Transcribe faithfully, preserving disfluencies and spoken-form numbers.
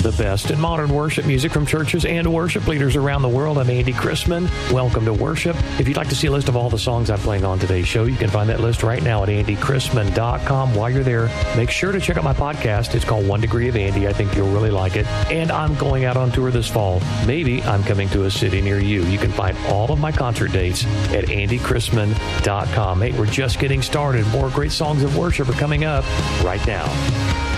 the best in modern worship music from churches and worship leaders around the world. I'm Andy Chrisman. Welcome to worship. If you'd like to see a list of all the songs I'm playing on today's show, you can find that list right now at andy chrisman dot com. While you're there, make sure to check out my podcast. It's called One Degree of Andy. I think you'll really like it. And I'm going out on tour this fall. Maybe I'm coming to a city near you. You can find all of my concert dates at andy chrisman dot com. Hey, we're just getting started. More great songs of worship are coming up right now.